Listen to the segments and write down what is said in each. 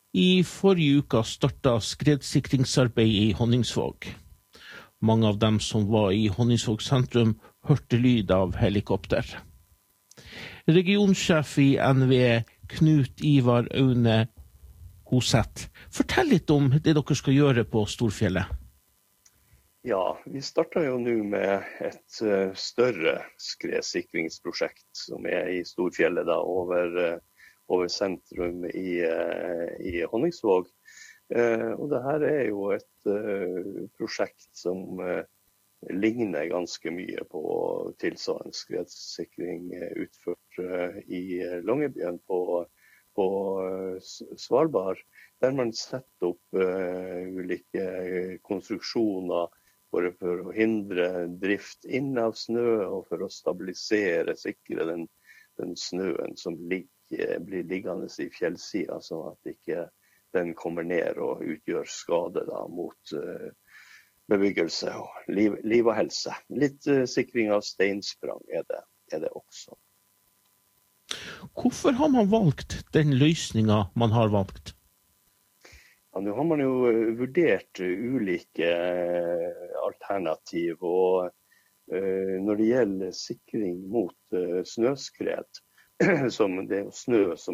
I forrige uke startet skredsikringsarbeid i Honningsvåg. Mange av dem som var i Honningsvåg sentrum hørte lyd av helikopter. Regionsjef i NVE, Knut Ivar Aune Hoseth, fortell litt om det dere skal gjøre på Storfjellet. Ja, vi startet jo nå med et større skredsikringsprosjekt som i Storfjellet da, over sentrum i Honningsvåg. Og det her jo et prosjekt som ligner ganske mye på tilsvarende skredsikring utført i Longyearbyen på Svalbard, der man setter opp ulike konstruksjoner for å hindre drift inn av snø og for å stabilisere, sikre den snøen som blir liggende i fjellsida, sånn at ikke den kommer ned og utgjør skade da, mot bebyggelse og liv og helse. Litt sikring av steinsprang det også. Hvorfor har man valgt den løsningen man har valgt? Ja, nå har man jo vurdert ulike alternativ, og når det gjelder sikring mot snøskred, som det jo snø som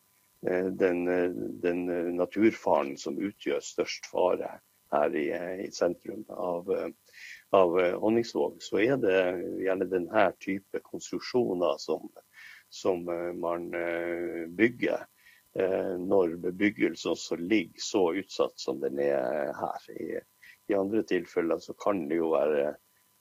den naturfaren som utgjør størst fare her i sentrum av Honningsvåg, så det gjerne denne type konstruksjoner som man bygger når bebyggelsen også ligger så utsatt som den her. I andre tilfeller så kan det jo være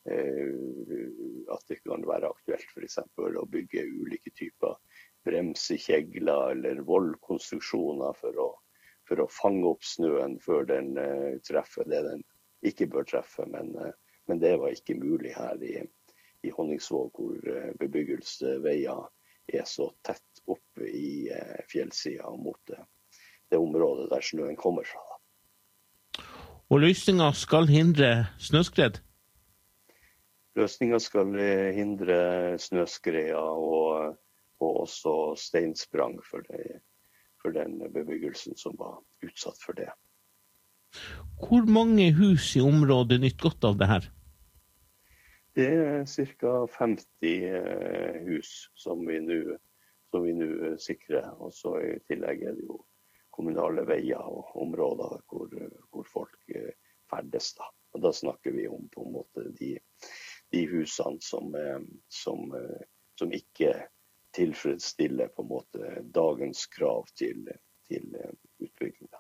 at det kan være aktuelt for eksempel å bygge ulike typer bremsekjegler eller vollkonstruksjoner for å fange opp snøen før den treffer det den ikke bør treffe, men det var ikke mulig her i Honningsvåg, hvor bebyggelsesveier så tett opp i fjellsida mot det området der snøen kommer fra. Og løsningen skal hindre snøskred? Løsningen skal hindre snøskred og også steinsprang for den bebyggelsen som var utsatt for det. Hvor mange hus i området nytt godt av det her? Det ca. 50 hus som vi nå sikrer, og så i tillegg det jo kommunale veier og områder hvor folk ferdes da. Og da snakker vi om på en måte de husene som ikke tilfredsstiller på en måte dagens krav til utbygging.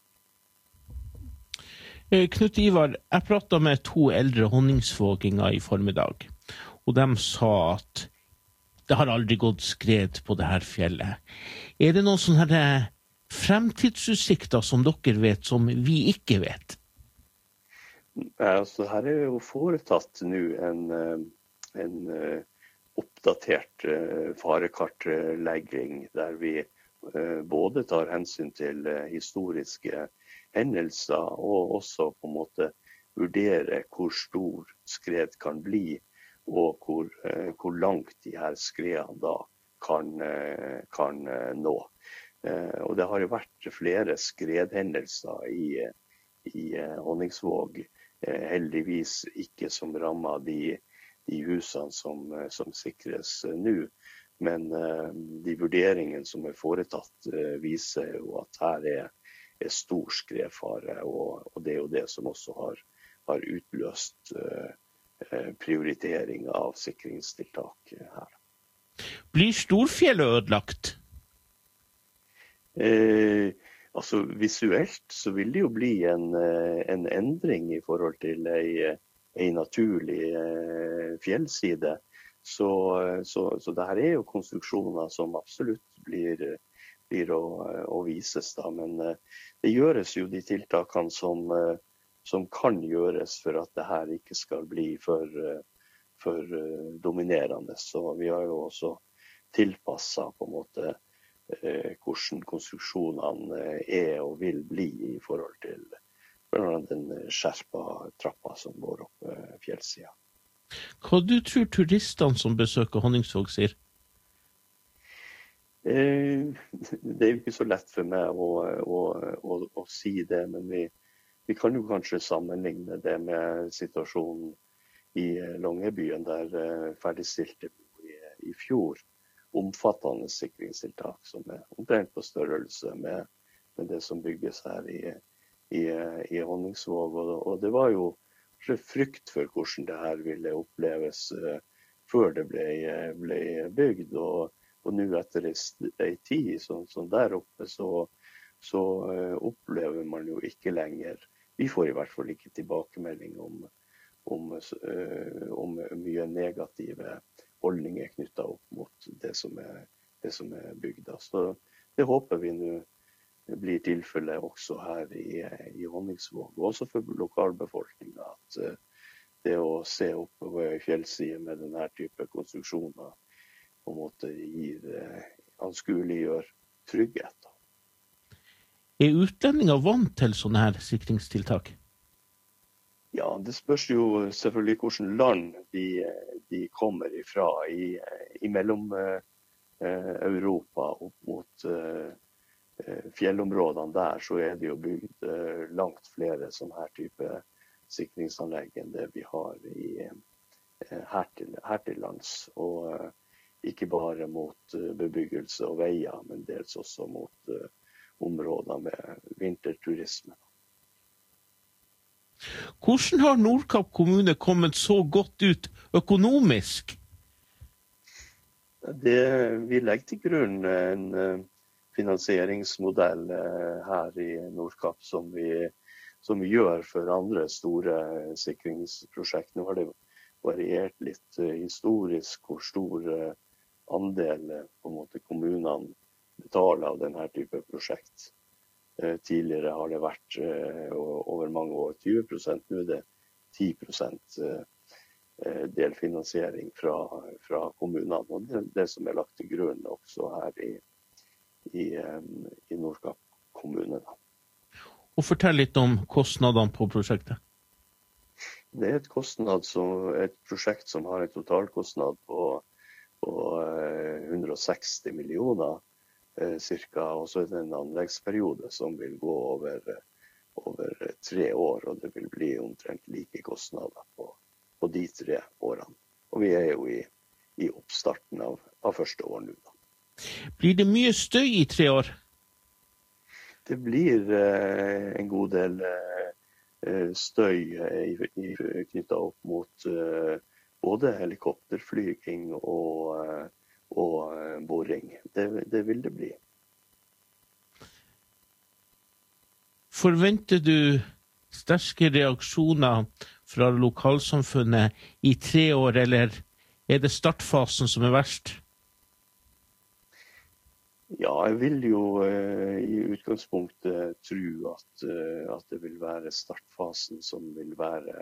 Knut Ivar, jeg pratet med 2 eldre honningsvåginger i formiddag, og de sa at det har aldri gått skred på det her fjellet. Det noen sånne her fremtidsutsikter som dere vet, som vi ikke vet? Altså, her jo foretatt nå en oppdatert farekartlegging, der vi både tar hensyn til historiske hendelser, og også på en måte vurdere hvor stor skred kan bli, og hvor langt de her skredene da kan nå. Og det har jo vært flere skredhendelser i Honningsvåg, heldigvis ikke som rammer de husene som sikres nå, men de vurderingene som foretatt viser jo at her stor skredfare, og det jo det som også har utløst prioritering av sikringstiltak her. Blir Storfjellet ødelagt? Altså visuelt så vil det jo bli en endring i forhold til en naturlig fjellside. Så det her jo konstruksjoner som absolutt blir å vises da, men det gjøres jo de tiltakene som kan gjøres for at det her ikke skal bli for dominerende. Så vi har jo også tilpasset på en måte hvordan konstruksjonene og vil bli i forhold til den skjerpa trappa som går opp fjellsida. Hva du tror turistene som besøker Honningsvåg sier? Det er jo ikke så lett for meg å si det, men vi kan jo kanskje sammenligne det med situasjonen i Longyearbyen, der ferdigstilte i fjor omfattende sikringstiltak som er omtrent på størrelse med det som bygges her i Honningsvåg. Og det var jo frykt for hvordan det her ville oppleves før det ble bygd. Og nå etter en tid som der oppe, så opplever man jo ikke lenger. Vi får i hvert fall ikke tilbakemelding om mye negative holdninger knyttet opp mot det som er bygd. Så det håper vi nå blir tilfellet også her i Honningsvåg, og også for lokalbefolkningen, at det å se oppover fjellsiden med denne type konstruksjoner på en måte anskueliggjør trygghet. Er utlendinger vant til sånne her sikringstiltak? Ja, det spørs jo selvfølgelig hvilket land de kommer ifra. I mellom Europa opp mot fjellområdene der, så er det jo bygd langt flere sånne her type sikringsanlegg enn det vi har her til lands. Og ikke bare mot bebyggelse og veier, men dels også mot områder med vinterturisme. Hvordan har Nordkapp kommune kommet så godt ut økonomisk? Vi legger til grunn en finansieringsmodell her i Nordkapp som vi gjør for andre store sikringsprosjekt. Nå har det variert litt historisk hvor stor andel på en måte kommunene betaler av denne type prosjekt. Tidligere har det vært over mange år 20%, nå er det 10% delfinansiering fra kommunene. Og det som er lagt til grunn også her i Nordkapp kommune. Og fortell litt om kostnadene på prosjektet. Det er et prosjekt som har en totalkostnad på 160 millioner cirka, og så er det en anleggsperiode som vil gå over 3 år, og det vil bli omtrent like kostnader på de 3 årene. Og vi er jo i oppstarten av første år nå. Blir det mye støy i 3 år? Det blir en god del støy knyttet opp mot både helikopterflyging og boring. Det vil det bli. Forventer du sterke reaksjoner fra lokalsamfunnet i 3 år, eller er det startfasen som er verst? Ja, jeg vil jo i utgangspunktet tro at det vil være startfasen som vil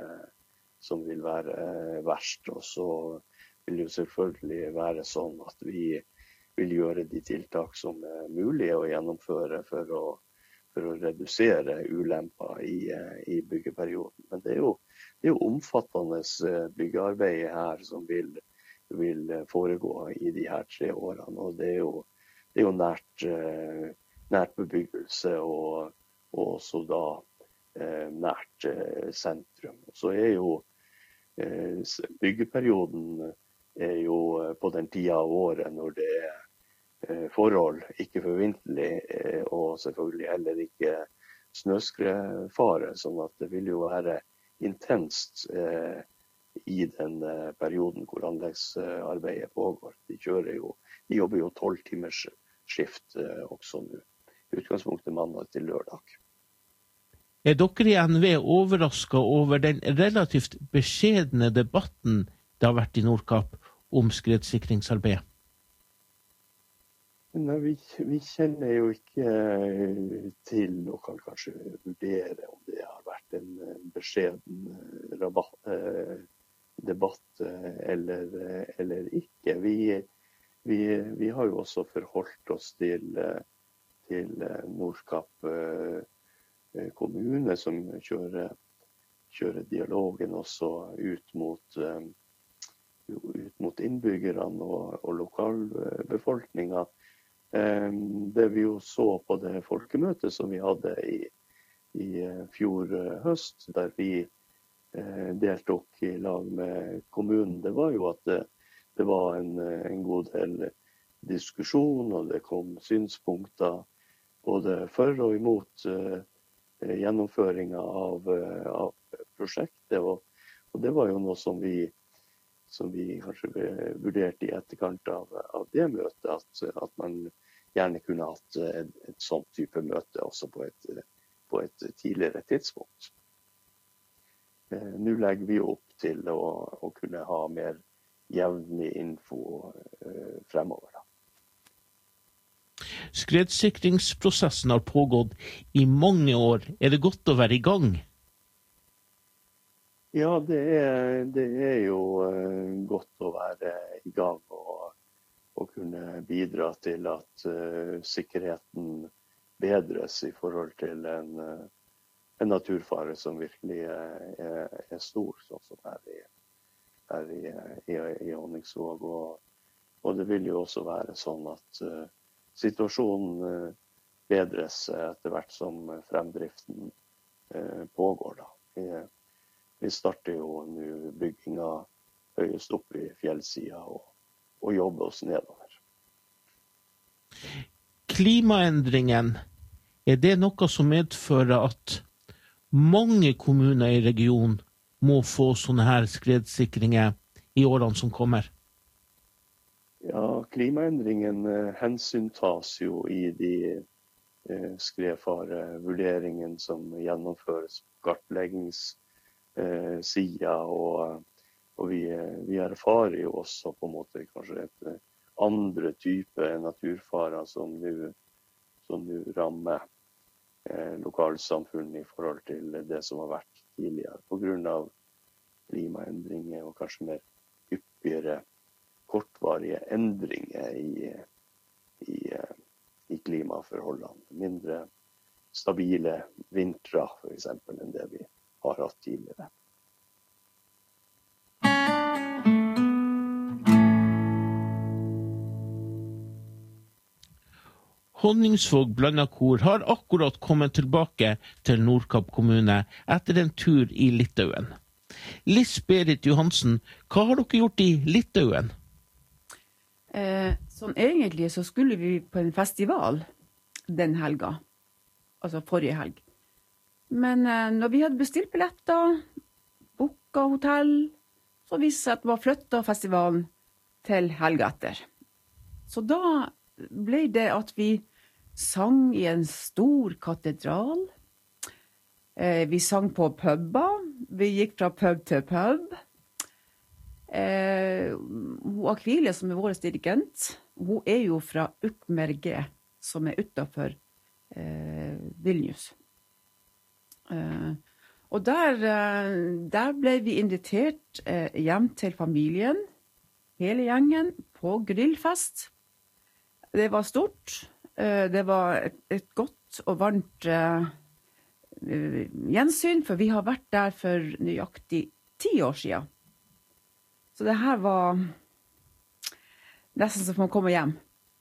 være verst, og så vil jo selvfølgelig være sånn at vi vil gjøre de tiltak som er mulige å gjennomføre for å redusere ulemper i byggeperioden. Men det er jo omfattende byggearbeid her som vil foregå i de her 3 årene. Og det er jo nært bebyggelse og også da nært sentrum. Så er jo byggeperioden er jo på den tida av året når det er forhold ikke forvintelig, og selvfølgelig heller ikke snøskredfare, sånn at det vil jo være intenst i den perioden hvor anleggsarbeidet pågår. De jobber jo 12 timers skift også nå, i utgangspunktet mandag til lørdag. Er dere i NV overrasket over den relativt beskjedne debatten det har vært i Nordkapp om skredsikringsarbeid? Nei, vi kjenner jo ikke til og kan kanskje vurdere om det har vært en beskjeden debatt eller ikke. Vi har jo også forholdt oss til Nordkapp kommune, som kjører dialogen også ut mot innbyggerne og lokalbefolkningen. Det vi jo så på det folkemøtet som vi hadde i fjor høst, der vi deltok i lag med kommunen, det var jo at det var en god del diskusjon, og det kom synspunkter både for og imot gjennomføringen av prosjektet. Og det var jo noe som vi kanskje vurderte i etterkant av det møtet, at man gjerne kunne hatt et sånt type møte også på et tidligere tidspunkt. Nå legger vi opp til å kunne ha mer jevnlig info fremover. Skredsikringsprosessen har pågått i mange år. Er det godt å være i gang? Ja, det er jo godt å være i gang og kunne bidra til at sikkerheten bedres i forhold til en naturfare som virkelig er stor, sånn som her i Honningsvåg. Og det vil jo også være sånn at situasjonen bedres etter hvert som fremdriften pågår. Vi starter jo nå bygginga høyest opp i fjellsida og jobber oss nedover. Klimaendringen, er det noe som medfører at mange kommuner i regionen må få sånne her skredsikringer i årene som kommer? Ja, klimaendringen hensyntas jo i de skredfarevurderingene som gjennomføres på kartleggingssida, og vi erfarer jo også på en måte kanskje et andre type naturfarer som nå rammer lokalsamfunnet i forhold til det som har vært tidligere, på grunn av klimaendringer og kanskje mer hyppigere kortvarige endringer i klimaforholdene. Mindre stabile vintre, for eksempel, enn det vi har hatt tidligere. Honningsvåg Blandakor har akkurat kommet tilbake til Nordkapp kommune etter en tur i Litauen. Liss-Berit Johansen, hva har dere gjort i Litauen? Sånn egentlig så skulle vi på en festival den helga, altså forrige helg. Men når vi hadde bestilt billetter, booket hotell, så viste det seg at det var flyttet festivalen til helga etter. Så da ble det at vi sang i en stor katedral. Vi sang på puber. Vi gikk fra pub til pub. Akvile, som er vår dirigent, hun er jo fra Ukmergė, som er utenfor Vilnius. Og der ble vi invitert hjem til familien, hele gjengen, på grillfest. Det var stort. Det var et godt og varmt gjensyn, for vi har vært der for nøyaktig 10 år siden. Så det her var nesten som å komme hjem.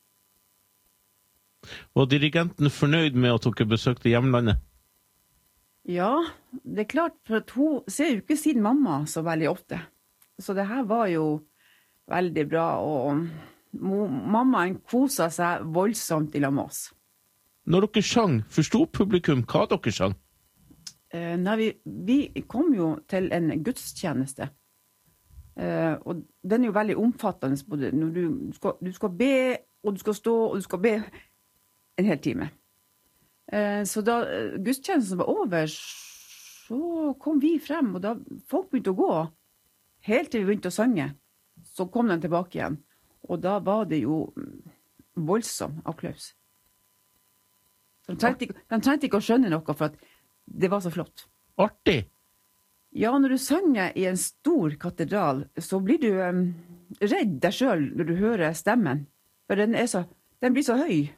Var dirigenten fornøyd med at dere besøkte hjemlandet? Ja, det er klart, for at hun ser jo ikke sin mamma så veldig ofte. Så det her var jo veldig bra, og mammaen koset seg voldsomt i lag med oss. Når dere sang, forstod publikum hva dere sang? Nei, vi kom jo til en gudstjeneste. Og den er jo veldig omfattende, både når du skal be, og du skal stå, og du skal be en hel time. Så da gudstjenesten var over, så kom vi frem, og da folk begynte å gå, helt til vi begynte å synge, så kom de tilbake igjen. Og da var det jo voldsom applaus. De trengte ikke å skjønne noe, for at det var så flott. Artig! Ja, når du synger i en stor katedral, så blir du redd deg selv når du hører stemmen. For den blir så høy.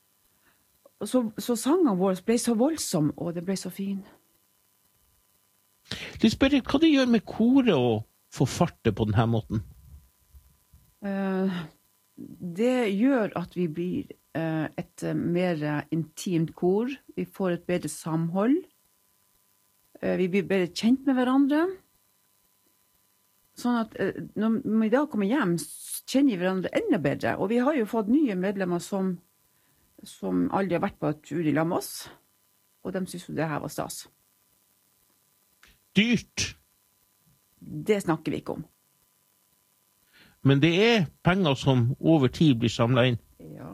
Så sangene våre ble så voldsom, og det ble så fin. Liss-Berit, hva det gjør med koret å få farte på denne måten? Det gjør at vi blir et mer intimt kor. Vi får et bedre samhold. Vi blir bedre kjent med hverandre. Sånn at når vi da kommer hjem, kjenner vi hverandre enda bedre. Og vi har jo fått nye medlemmer som aldri har vært på tur i lag med oss. Og de synes jo det her var stas. Dyrt. Det snakker vi ikke om. Men det penger som over tid blir samlet inn. Ja.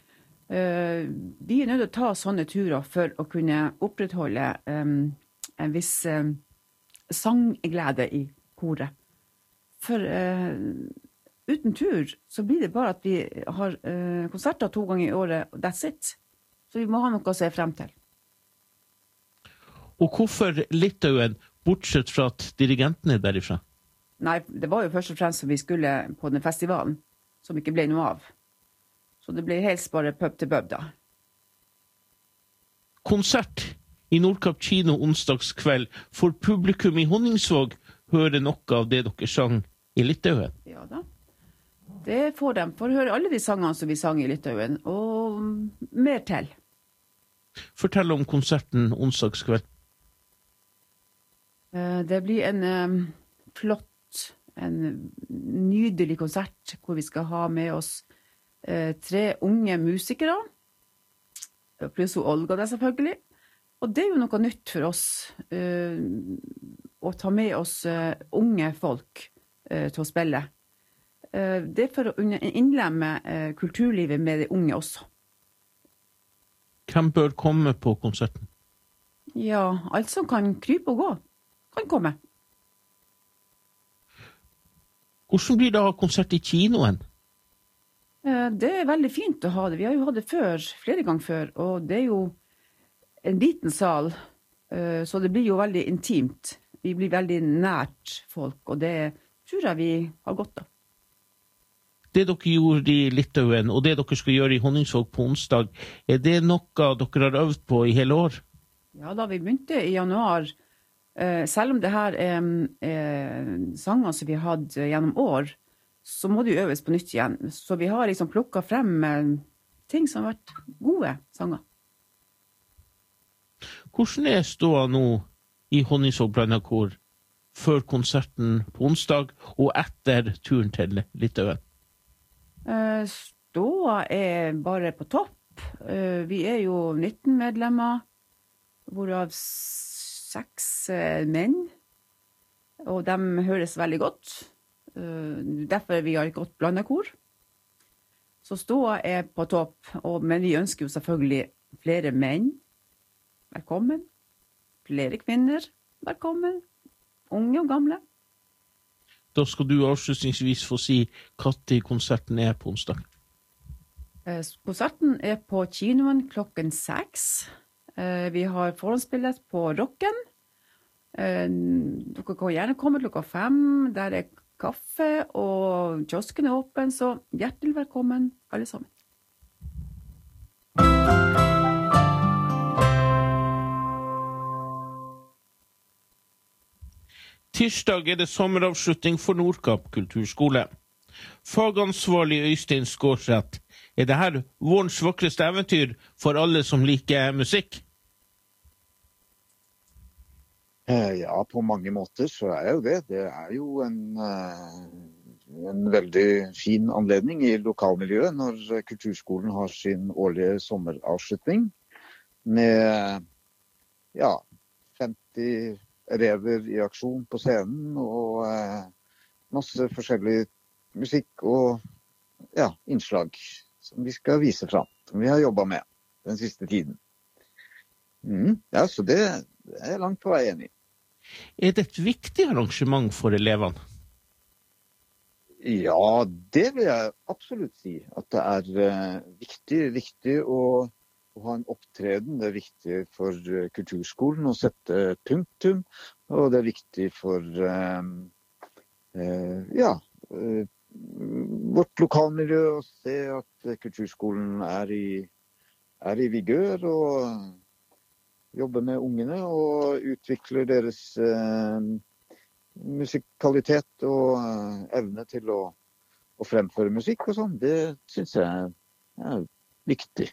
Vi nødt til å ta sånne turer for å kunne opprettholde en viss sangglede i koret. For uten tur så blir det bare at vi har konserter 2 ganger i året, og that's it. Så vi må ha noe å se frem til. Og hvorfor Litauen, bortsett fra at dirigenten derifra? Nei, det var jo først og fremst som vi skulle på den festivalen, som ikke ble noe av. Så det ble helst bare pub til pub da. Konsert i Nordkapp kino onsdagskveld for publikum i Honningsvåg høre noe av det dere sang i Litauen. Ja da. Det får de. Får høre alle de sangene som vi sang i Litauen, og mer til. Fortell om konserten onsdagskveld. Det blir en flott, en nydelig konsert, hvor vi skal ha med oss 3 unge musikere, pluss Olga der selvfølgelig. Og det jo noe nytt for oss, å ta med oss unge folk til å spille. Det for å innlemme kulturlivet med de unge også. Hvem bør komme på konserten? Ja, alt som kan krype og gå, kan komme. Hvordan blir det å ha konsert i kinoen? Det veldig fint å ha det. Vi har jo hatt det før, flere ganger før, og det jo en liten sal, så det blir jo veldig intimt. Vi blir veldig nært folk, og det tror jeg vi har godt av. Det dere gjorde i Litauen, og det dere skal gjøre i Honningsvåg på onsdag, det noe dere har øvd på i hele år? Ja, da vi begynte i januar, selv om det her sanger som vi har hatt gjennom år, så må det jo øves på nytt igjen. Så vi har liksom plukket frem ting som har vært gode sanger. Hvordan ståa nå i Honningsvåg Blandakor før konserten på onsdag og etter turen til Litauen? Ståa bare på topp. Vi jo 19 medlemmer, hvorav 6 menn, og de høres veldig godt. Derfor vi har et godt blandakor. Så ståa på topp, men vi ønsker jo selvfølgelig flere menn. Velkommen. Flere kvinner. Velkommen. Unge og gamle. Da skal du avslutningsvis få si når konserten på onsdag. Konserten på kinoen klokken 6. Vi har forhåndsbillett på Rocken. Dere kan gjerne komme klokka 5. Der kaffe, og kiosken åpen, så hjertelig velkommen alle sammen. Tirsdag det sommeravslutning for Nordkapp kulturskole. Fagansvarlig Øystein Skårseth, det her vårens vakreste eventyr for alle som liker musikk? Ja, på mange måter så jo det. Det jo en veldig fin anledning i lokalmiljøet når kulturskolen har sin årlige sommeravslutning med 50 elever i aksjon på scenen og masse forskjellig musikk og innslag som vi skal vise fram, som vi har jobbet med den siste tiden. Så det langt på vei enig. Det et viktig arrangement for elevene? Ja, det vil jeg absolutt si. At det viktig å ha en opptreden. Det viktig for kulturskolen å sette punktum. Og det viktig for vårt lokalmiljø å se at kulturskolen i vigør og jobber med ungene og utvikler deres musikalitet og evne til å fremføre musikk og sånn. Det synes jeg viktig.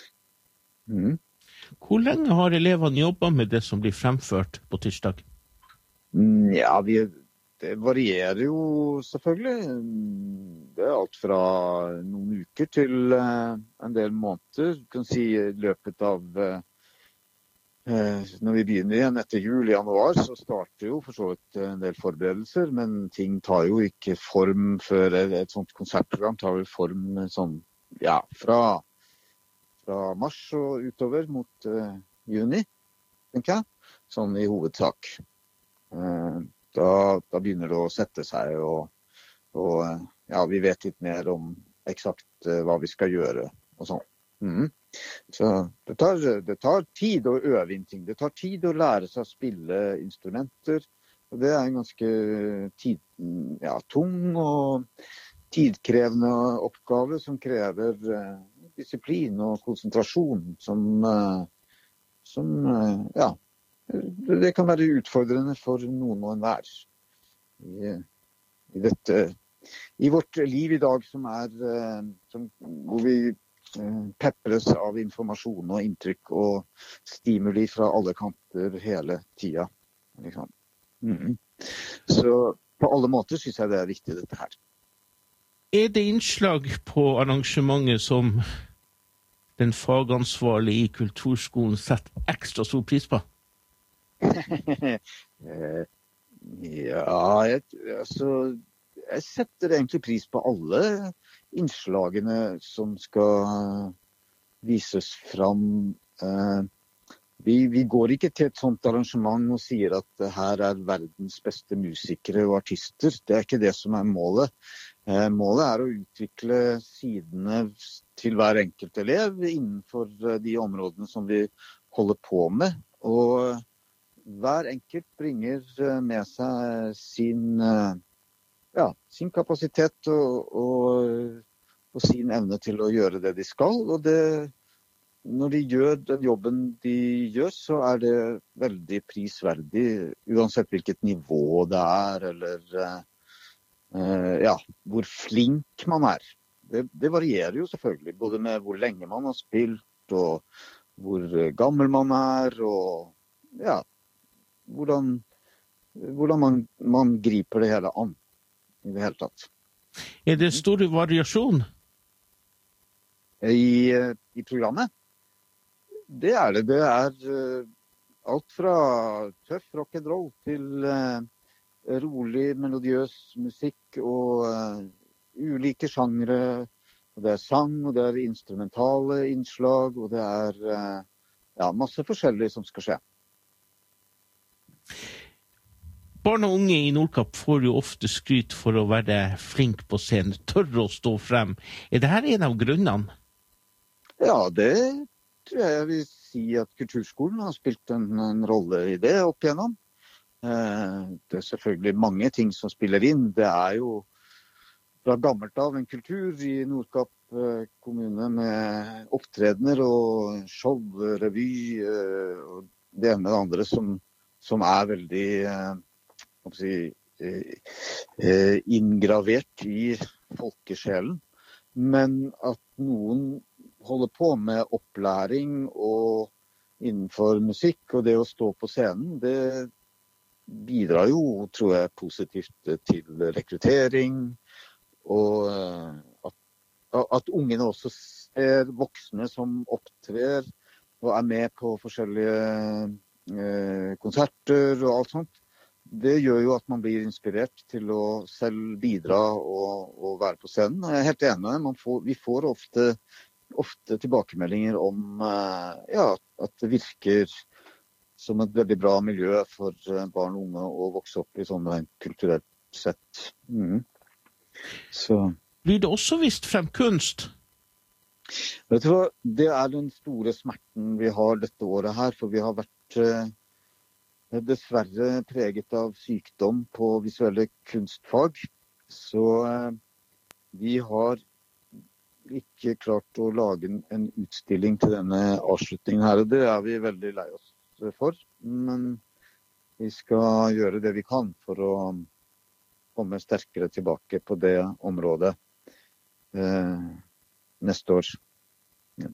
Hvor lenge har elevene jobbet med det som blir fremført på tirsdag? Ja, det varierer jo selvfølgelig. Det er alt fra noen uker til en del måneder. Du kan si i løpet av når vi begynner igjen etter jul i januar, så starter jo for så vidt en del forberedelser, men ting tar jo ikke form før et sånt konsertprogram tar jo form sånn, ja, fra mars og utover mot juni, tenker jeg, sånn i hovedsak. Da begynner det å sette seg, og ja, vi vet litt mer om eksakt hva vi skal gjøre og sånn. Så det tar tid å øve inn ting. Det tar tid å lære seg å spille instrumenter. Og det er en ganske tung og tidkrevende oppgave som krever disiplin og konsentrasjon det kan være utfordrende for noen og enhver i vårt liv i dag hvor vi peppres av informasjon og inntrykk og stimuli fra alle kanter hele tida. Liksom. Så på alle måter synes jeg det er viktig dette her. Er det innslag på arrangementet som den fagansvarlige i kulturskolen setter ekstra stor pris på? Jeg setter egentlig pris på alle innslagene som skal vises fram. Vi går ikke til et sånt arrangement og sier at her er verdens beste musikere og artister. Det er ikke det som er målet. Målet er å utvikle sidene til hver enkelt elev innenfor de områdene som vi holder på med. Og hver enkelt bringer med seg sin kapasitet og sin evne til å gjøre det de skal. Og når de gjør den jobben de gjør, så er det veldig prisverdig, uansett hvilket nivå det er, eller hvor flink man er. Det varierer jo selvfølgelig, både med hvor lenge man har spilt, og hvor gammel man er, og hvordan man griper det hele an i det hele tatt. Er det stor variasjon? I programmet? Det er det. Det er alt fra tøff rock'n'roll til rolig, melodiøs musikk og ulike sjangre. Og det er sang, og det er instrumentale innslag, og det er masse forskjellig som skal skje. Barn og unge i Nordkapp får jo ofte skryt for å være flink på scenen, tørre å stå frem. Er dette en av grunnene? Ja, det tror jeg vil si at kulturskolen har spilt en rolle i det opp igjennom. Det er selvfølgelig mange ting som spiller inn. Det er jo fra gammelt av en kultur i Nordkapp kommune med opptredener og show, revy og det ene og det andre som er veldig inngravert i folkesjelen. Men at noen holder på med opplæring og innenfor musikk og det å stå på scenen, det bidrar jo, tror jeg, positivt til rekruttering, og at ungene også ser voksne som opptrer og er med på forskjellige konserter og alt sånt. Det gjør jo at man blir inspirert til å selv bidra og være på scenen. Jeg er helt enig, vi får ofte tilbakemeldinger om at det virker som et veldig bra miljø for barn og unge å vokse opp i sånn kulturelt sett. Så. Blir det også vist frem kunst? Vet du hva, det er den store smerten vi har dette året her, for vi har vært dessverre preget av sykdom på visuelle kunstfag. Så vi har ikke klart å lage en utstilling til denne avslutningen her, og det er vi veldig lei oss for. Men vi skal gjøre det vi kan for å komme sterkere tilbake på det området neste år.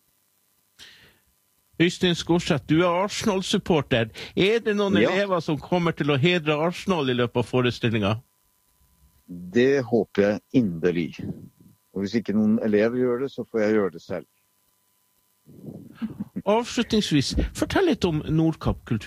Øystein Skorseth, du Arsenal-supporter. Det noen elever som kommer til å hedre Arsenal I løpet av forestillingen? Det håper jeg inderlig. Og hvis ikke noen elever gjør det, så får jeg gjøre det selv. Avslutningsvis, fortell litt om Nordkapp kultur.